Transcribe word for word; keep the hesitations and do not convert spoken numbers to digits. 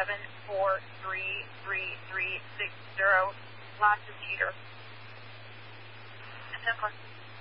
seven four three three three six zero. Lots of heater. ten four.